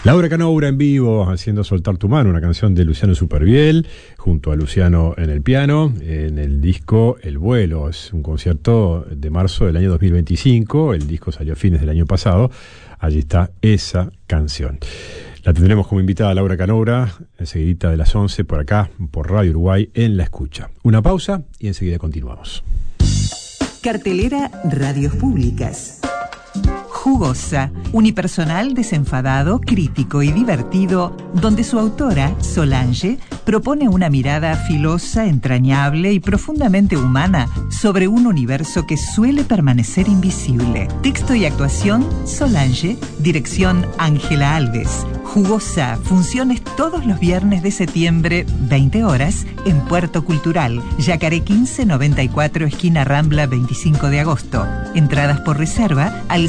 Laura Canoura en vivo, haciendo Soltar tu mano, una canción de Luciano Superviel, junto a Luciano en el piano, en el disco El Vuelo. Es un concierto de marzo del año 2025, el disco salió a fines del año pasado, allí está esa canción. La tendremos como invitada a Laura Canoura, enseguidita de las 11, por acá, por Radio Uruguay, en La Escucha. Una pausa y enseguida continuamos. Cartelera Radios Públicas. Jugosa, unipersonal desenfadado, crítico y divertido, donde su autora, Solange, propone una mirada filosa, entrañable y profundamente humana sobre un universo que suele permanecer invisible. Texto y actuación, Solange. Dirección, Ángela Alves. Jugosa, funciones todos los viernes de septiembre, 20 horas, en Puerto Cultural, Yacaré 1594, esquina Rambla, 25 de agosto. Entradas por reserva al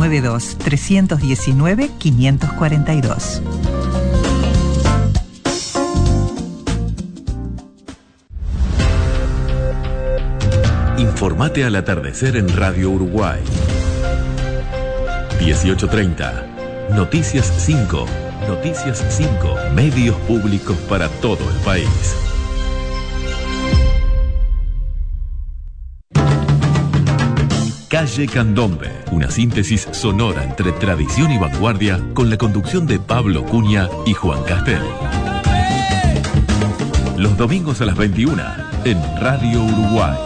092-319-542. Informate al atardecer en Radio Uruguay. 18:30. Noticias 5. Noticias 5. Medios públicos para todo el país. Calle Candombe, una síntesis sonora entre tradición y vanguardia con la conducción de Pablo Cunha y Juan Castel. Los domingos a las 21 en Radio Uruguay.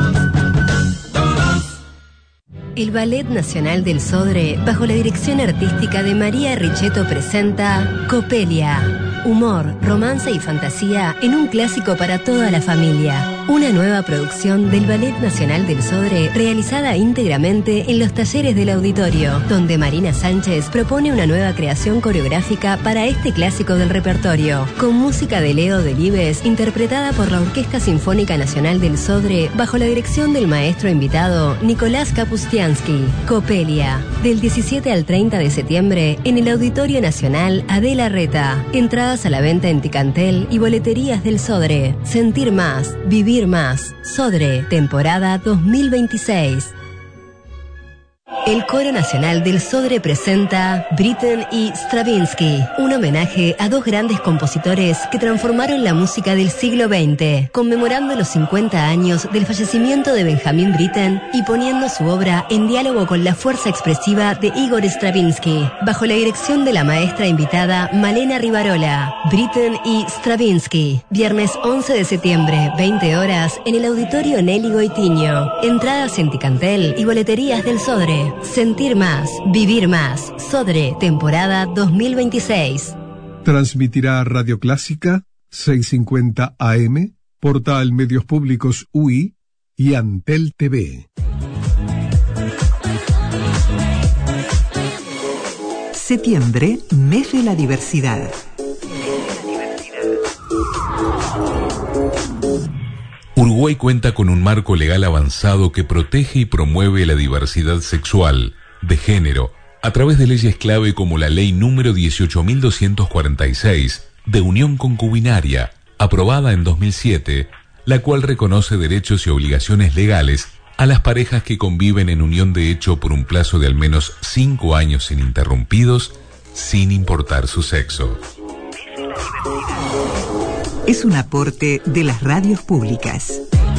El Ballet Nacional del Sodre, bajo la dirección artística de María Richetto, presenta Copelia. Humor, romance y fantasía en un clásico para toda la familia. Una nueva producción del Ballet Nacional del Sodre realizada íntegramente en los talleres del auditorio, donde Marina Sánchez propone una nueva creación coreográfica para este clásico del repertorio, con música de Leo Delibes, interpretada por la Orquesta Sinfónica Nacional del Sodre, bajo la dirección del maestro invitado Nicolás Kapustiansky. Copelia, del 17 al 30 de septiembre en el Auditorio Nacional Adela Reta. Entradas a la venta en Ticantel y boleterías del Sodre. Sentir más, vivir más. Sodre, temporada 2026. El Coro Nacional del Sodre presenta Britten y Stravinsky, un homenaje a dos grandes compositores que transformaron la música del siglo XX, conmemorando los 50 años del fallecimiento de Benjamin Britten y poniendo su obra en diálogo con la fuerza expresiva de Igor Stravinsky, bajo la dirección de la maestra invitada Malena Rivarola. Britten y Stravinsky, viernes 11 de septiembre, 20 horas, en el Auditorio Nelly Goitiño. Entradas en Ticantel y boleterías del Sodre. Sentir más, vivir más. Sodre, temporada 2026. Transmitirá Radio Clásica, 650 AM, Portal Medios Públicos UI y Antel TV. Septiembre, mes de la diversidad. Uruguay cuenta con un marco legal avanzado que protege y promueve la diversidad sexual, de género, a través de leyes clave como la Ley número 18.246 de Unión Concubinaria, aprobada en 2007, la cual reconoce derechos y obligaciones legales a las parejas que conviven en unión de hecho por un plazo de al menos 5 años ininterrumpidos, sin importar su sexo. Es un aporte de las radios públicas.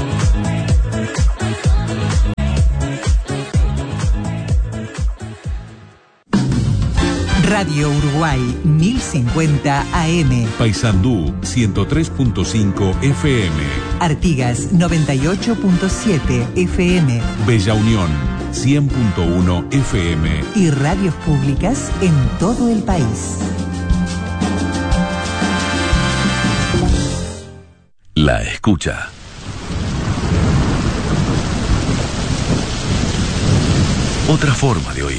Radio Uruguay 1050 AM. Paysandú 103.5 FM. Artigas 98.7 FM. Bella Unión 100.1 FM. Y radios públicas en todo el país. La Escucha. Otra forma de oír.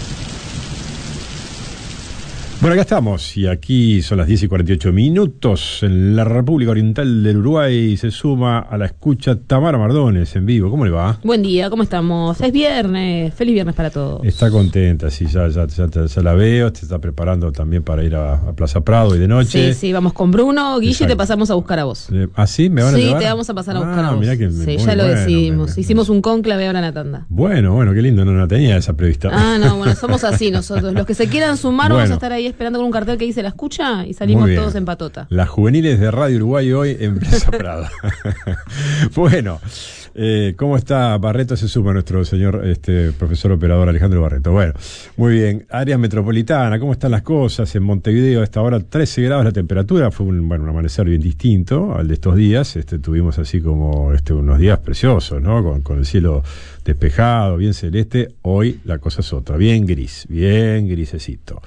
Bueno, acá estamos, y aquí son las 10:48 en la República Oriental del Uruguay. Se suma a La Escucha Tamara Mardones en vivo. ¿Cómo le va? Buen día, ¿cómo estamos? Es viernes, feliz viernes para todos. Está contenta, sí, ya la veo. Te está preparando también para ir a Plaza Prado y de noche. Sí, vamos con Bruno, Guille, y te pasamos a buscar a vos. ¿Ah, sí? ¿Me van a llevar? Sí, te vamos a pasar a buscar a vos. Mirá que sí, ya lo decidimos. Hicimos un cónclave ahora en la tanda. Bueno, qué lindo, no tenía esa prevista. No, bueno, somos así nosotros. Los que se quieran sumar, vamos a estar ahí esperando. esperando con un cartel que dice la escucha y salimos todos en patota. Las juveniles de Radio Uruguay hoy en Plaza Prado. Bueno, ¿cómo está Barreto? Se suma nuestro señor profesor operador Alejandro Barreto. Bueno, muy bien. Área metropolitana, ¿cómo están las cosas? En Montevideo a esta hora 13 grados la temperatura. Fue un amanecer bien distinto al de estos días. Tuvimos así como unos días preciosos, ¿no? Con el cielo despejado, bien celeste. Hoy la cosa es otra, bien grisecito.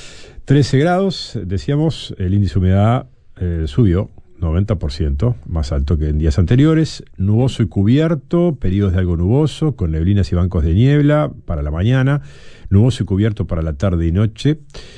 13 grados, decíamos, el índice de humedad subió 90%, más alto que en días anteriores. Nuboso y cubierto, periodos de algo nuboso, con neblinas y bancos de niebla para la mañana, nuboso y cubierto para la tarde y noche,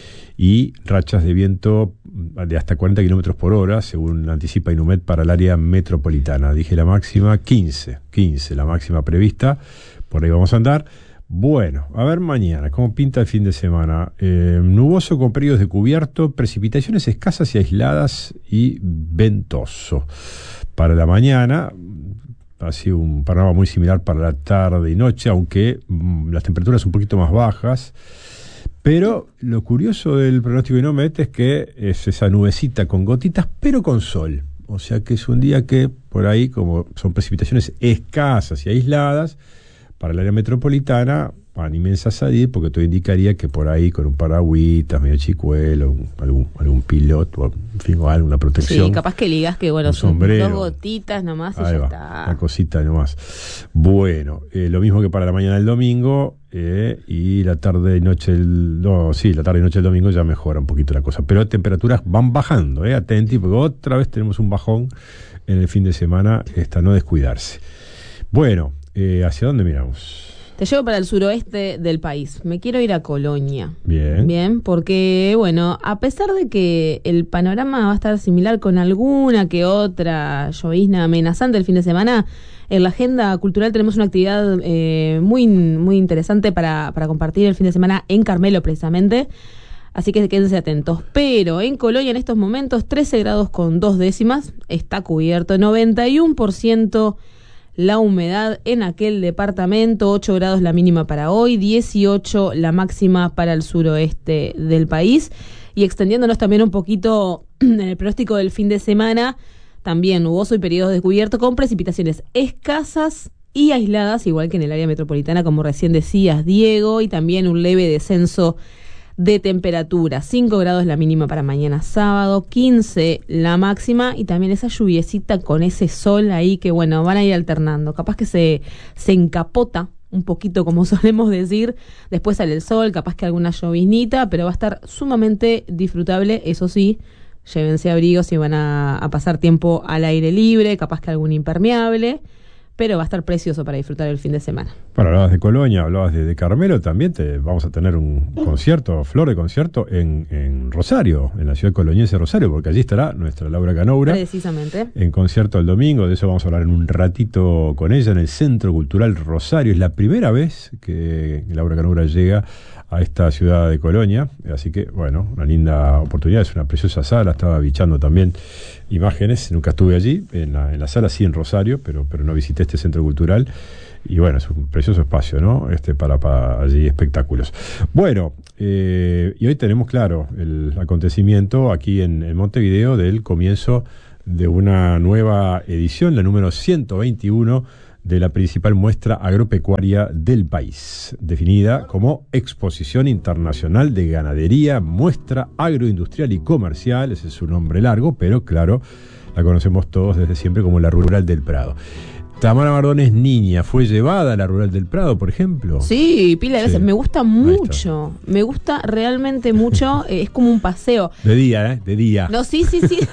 y rachas de viento de hasta 40 kilómetros por hora, según anticipa Inumet para el área metropolitana. Dije la máxima 15, la máxima prevista, por ahí vamos a andar. Bueno, a ver mañana, ¿cómo pinta el fin de semana? Nuboso con periodos de cubierto, precipitaciones escasas y aisladas y ventoso. Para la mañana, así un panorama muy similar para la tarde y noche, aunque las temperaturas un poquito más bajas. Pero lo curioso del pronóstico de Inumet es que es esa nubecita con gotitas, pero con sol. O sea que es un día que por ahí, como son precipitaciones escasas y aisladas, para el área metropolitana anímense a salir, porque todo indicaría que por ahí con un paragüitas, medio chicuelo, algún piloto, en fin, o alguna protección. Sí, capaz que ligas que bueno, son dos gotitas nomás y ya está. Una cosita nomás. Bueno, lo mismo que para la mañana del domingo y la tarde y noche la tarde y noche del domingo ya mejora un poquito la cosa. Pero temperaturas van bajando, atenti, porque otra vez tenemos un bajón en el fin de semana, no descuidarse. Bueno, ¿hacia dónde miramos? Te llevo para el suroeste del país. Me quiero ir a Colonia. Bien, porque, bueno, a pesar de que el panorama va a estar similar con alguna que otra llovizna amenazante el fin de semana, en la agenda cultural tenemos una actividad muy, muy interesante para compartir el fin de semana en Carmelo, precisamente. Así que quédense atentos. Pero en Colonia en estos momentos 13 grados con 2 décimas. Está cubierto, 91% la humedad en aquel departamento, 8 grados la mínima para hoy, 18 la máxima para el suroeste del país. Y extendiéndonos también un poquito en el pronóstico del fin de semana, también nuboso y periodos de cubierto con precipitaciones escasas y aisladas, igual que en el área metropolitana, como recién decías, Diego, y también un leve descenso de temperatura, 5 grados la mínima para mañana sábado, 15 la máxima, y también esa lluviecita con ese sol ahí que bueno, van a ir alternando, capaz que se encapota un poquito, como solemos decir, después sale el sol, capaz que alguna lloviznita, pero va a estar sumamente disfrutable. Eso sí, llévense abrigos si van a pasar tiempo al aire libre, capaz que algún impermeable, pero va a estar precioso para disfrutar el fin de semana. Bueno, hablabas de Colonia, hablabas de Carmelo, también vamos a tener un concierto, flor de concierto, en Rosario, en la ciudad coloniense de Rosario, porque allí estará nuestra Laura Canoura. Precisamente. En concierto el domingo, de eso vamos a hablar en un ratito con ella, en el Centro Cultural Rosario. Es la primera vez que Laura Canoura llega a esta ciudad de Colonia, así que, bueno, una linda oportunidad, es una preciosa sala, estaba bichando también imágenes, nunca estuve allí, en la sala sí en Rosario, pero no visité este centro cultural, y bueno, es un precioso espacio, ¿no? Para allí espectáculos. Bueno, y hoy tenemos, claro, el acontecimiento aquí en Montevideo del comienzo de una nueva edición, la número 121, de la principal muestra agropecuaria del país, definida como Exposición Internacional de Ganadería, Muestra Agroindustrial y Comercial. Ese es su nombre largo, pero claro, la conocemos todos desde siempre como la Rural del Prado. Tamara Mardón es niña, ¿fue llevada a la Rural del Prado, por ejemplo? Sí, pila de veces, me gusta mucho, me gusta realmente mucho, es como un paseo. De día, de día. No, sí.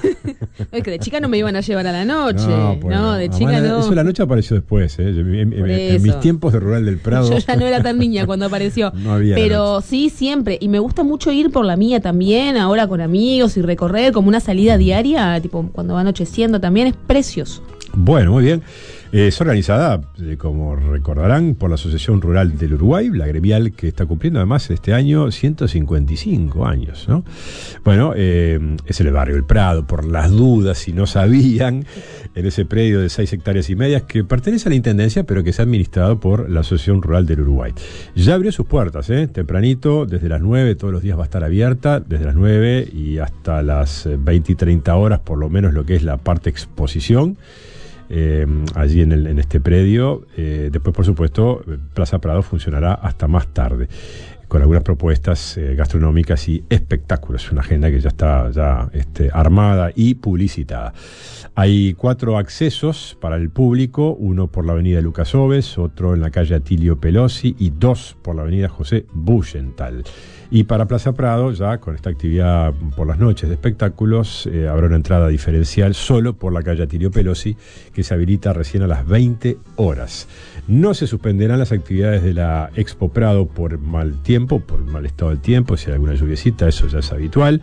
Es que de chica no me iban a llevar a la noche, no, de chica no. Eso la noche apareció después, en mis tiempos de Rural del Prado. Yo ya no era tan niña cuando apareció, no había, pero sí, siempre, y me gusta mucho ir por la mía también, ahora con amigos y recorrer como una salida diaria, tipo cuando va anocheciendo también, es precioso. Bueno, muy bien. Es organizada, como recordarán, por la Asociación Rural del Uruguay, la gremial que está cumpliendo además este año 155 años, ¿no? Bueno, es el barrio El Prado, por las dudas, si no sabían, en ese predio de 6 hectáreas y medias que pertenece a la Intendencia, pero que es administrado por la Asociación Rural del Uruguay. Ya abrió sus puertas, tempranito, desde las 9, todos los días va a estar abierta, desde las 9 y hasta las 20 y 30 horas, por lo menos lo que es la parte exposición. Allí en este predio. Después, por supuesto, Plaza Prado funcionará hasta más tarde, con algunas propuestas gastronómicas y espectáculos. Una agenda que ya está armada y publicitada. Hay 4 accesos para el público, uno por la avenida Lucas Oves, otro en la calle Atilio Pelosi y 2 por la avenida José Buyental. Y para Plaza Prado, ya con esta actividad por las noches de espectáculos, habrá una entrada diferencial solo por la calle Atilio Pelosi, que se habilita recién a las 20 horas. No se suspenderán las actividades de la Expo Prado por mal tiempo, por mal estado del tiempo, si hay alguna lluviecita, eso ya es habitual.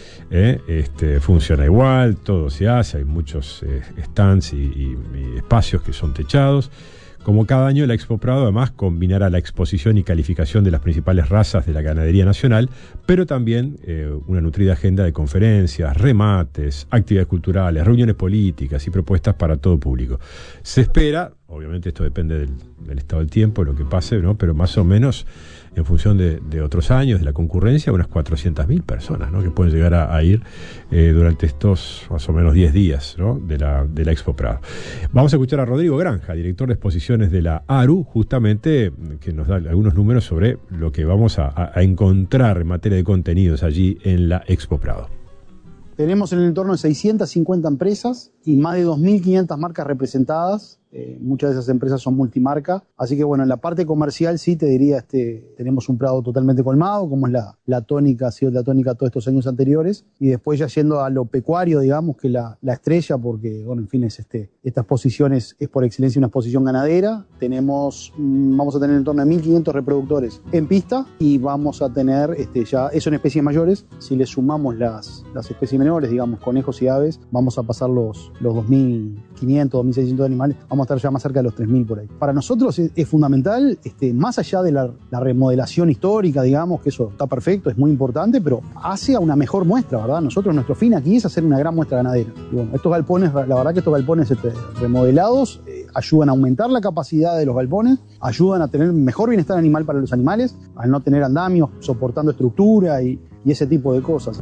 Funciona igual, todo se hace, hay muchos stands y espacios que son techados. Como cada año, la Expo Prado además combinará la exposición y calificación de las principales razas de la ganadería nacional, pero también una nutrida agenda de conferencias, remates, actividades culturales, reuniones políticas y propuestas para todo público. Se espera, obviamente esto depende del estado del tiempo, lo que pase, ¿no? Pero más o menos en función de otros años, de la concurrencia, unas 400.000 personas, ¿no? Que pueden llegar a ir durante estos más o menos 10 días, ¿no? de la Expo Prado. Vamos a escuchar a Rodrigo Granja, director de exposiciones de la ARU, justamente, que nos da algunos números sobre lo que vamos a encontrar en materia de contenidos allí en la Expo Prado. Tenemos en el entorno de 650 empresas y más de 2.500 marcas representadas. Muchas de esas empresas son multimarca, así que bueno, en la parte comercial sí te diría, tenemos un Prado totalmente colmado, como es la tónica, ha sido la tónica todos estos años anteriores, y después ya yendo a lo pecuario, digamos, que la estrella, porque bueno, en fin, esta exposición es por excelencia una exposición ganadera. Vamos a tener en torno a 1.500 reproductores en pista, y vamos a tener, ya eso en especies mayores. Si le sumamos las especies menores, digamos, conejos y aves, vamos a pasar los 2.500, 2.600 animales, vamos a estar ya más cerca de los 3.000 por ahí. Para nosotros es fundamental, más allá de la remodelación histórica, digamos, que eso está perfecto, es muy importante, pero hace a una mejor muestra, ¿verdad? Nuestro fin aquí es hacer una gran muestra ganadera. Y bueno, estos galpones, la verdad que estos galpones remodelados ayudan a aumentar la capacidad de los galpones, ayudan a tener mejor bienestar animal para los animales, al no tener andamios soportando estructura y ese tipo de cosas.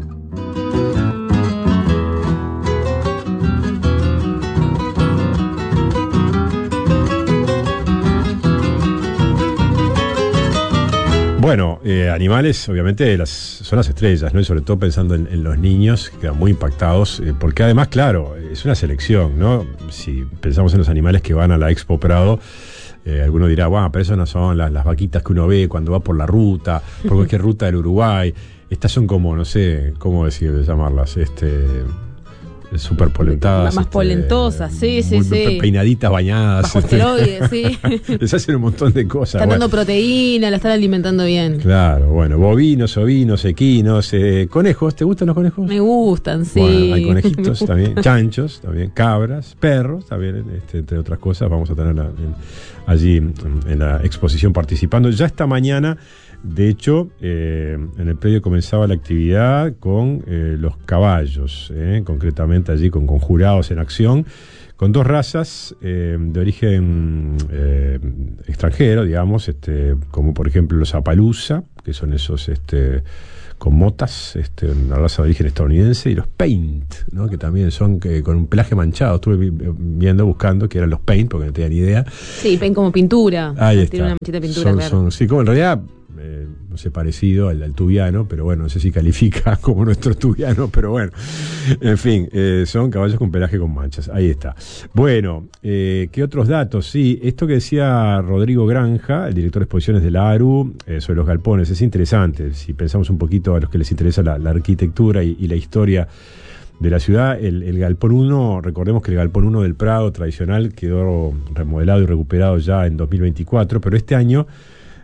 Bueno, animales obviamente son las estrellas, ¿no? Y sobre todo pensando en los niños, que quedan muy impactados, porque además, claro, es una selección, ¿no? Si pensamos en los animales que van a la Expo Prado, alguno dirá, bueno, pero eso no son las vaquitas que uno ve cuando va por la ruta, por cualquier ruta del Uruguay. Estas son como, no sé, ¿cómo llamarlas? Súper polentadas. Más polentosas, sí. Peinaditas, bañadas. Bajo esteroides, sí. Les hacen un montón de cosas. Están dando proteína, la están alimentando bien. Claro, bueno, bovinos, ovinos, equinos, conejos. ¿Te gustan los conejos? Me gustan, sí. Bueno, hay conejitos también, chanchos también, cabras, perros también, entre otras cosas. Vamos a tener allí en la exposición participando. Ya esta mañana, de hecho, en el predio comenzaba la actividad con los caballos, concretamente allí con jurados en acción, con 2 razas de origen extranjero, digamos, como por ejemplo los Appaloosa, que son esos con motas, una raza de origen estadounidense, y los Paint, ¿no? Que también son con un pelaje manchado. Estuve buscando que eran los Paint, porque no tenía ni idea. Sí, Paint como pintura. Ahí está. Tiene una manchita de pintura, claro. Sí, como en realidad, no sé, parecido al tubiano, pero bueno, no sé si califica como nuestro tubiano, pero bueno, en fin, son caballos con pelaje con manchas. Ahí está. Bueno, ¿qué otros datos? Sí, esto que decía Rodrigo Granja, el director de exposiciones de la ARU, sobre los galpones, es interesante. Si pensamos un poquito a los que les interesa la arquitectura y la historia de la ciudad, el Galpón 1, recordemos que el Galpón 1 del Prado tradicional quedó remodelado y recuperado ya en 2024, pero este año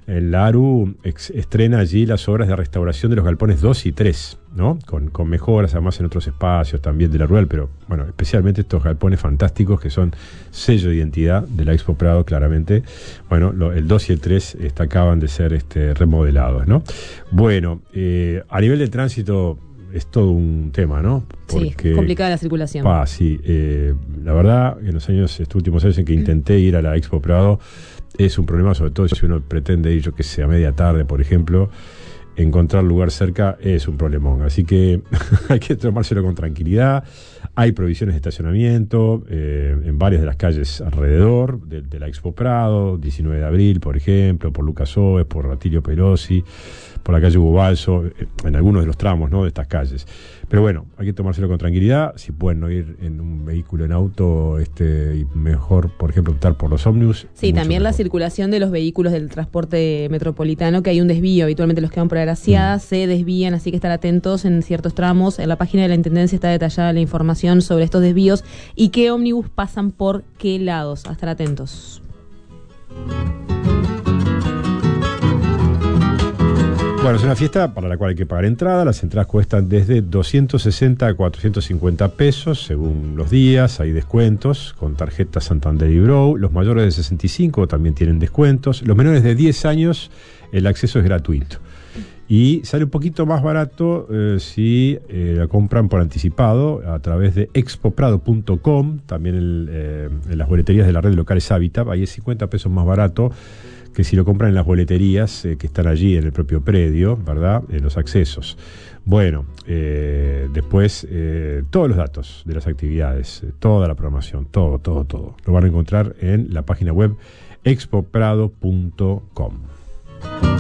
la ARU estrena allí las obras de restauración de los galpones 2 y 3, ¿no? Con mejoras además en otros espacios también de la rural, pero bueno, especialmente estos galpones fantásticos que son sello de identidad de la Expo Prado, claramente. Bueno, el 2 y el 3 acaban de ser remodelados, ¿no? Bueno, a nivel de tránsito es todo un tema, ¿no? Porque, sí, es complicada la circulación. Sí, la verdad, en los estos últimos años en que intenté ir a la Expo Prado, es un problema, sobre todo si uno pretende ir, yo que sé, a media tarde, por ejemplo, encontrar lugar cerca es un problemón. Así que hay que tomárselo con tranquilidad. Hay provisiones de estacionamiento en varias de las calles alrededor de la Expo Prado, 19 de abril, por ejemplo, por Lucas Oves, por Atilio Perosi, por la calle Hugo Balso, en algunos de los tramos, ¿no?, de estas calles. Pero bueno, hay que tomárselo con tranquilidad. Si pueden no ir en un vehículo, en auto, y mejor, por ejemplo, optar por los ómnibus. Sí, también mejor. La circulación de los vehículos del transporte metropolitano, que hay un desvío, habitualmente los que van por Agraciada se desvían, así que estar atentos en ciertos tramos. En la página de la Intendencia está detallada la información sobre estos desvíos y qué ómnibus pasan por qué lados. A estar atentos. Bueno, es una fiesta para la cual hay que pagar entrada. Las entradas cuestan desde 260 a 450 pesos según los días. Hay descuentos con tarjeta Santander y Brow. Los mayores de 65 también tienen descuentos. Los menores de 10 años, el acceso es gratuito. Y sale un poquito más barato si la compran por anticipado a través de expoprado.com. También en las boleterías de la red de locales Habitat. Ahí es 50 pesos más barato que si lo compran en las boleterías que están allí en el propio predio, ¿verdad? En los accesos. Bueno, después todos los datos de las actividades, toda la programación, todo, lo van a encontrar en la página web expoprado.com.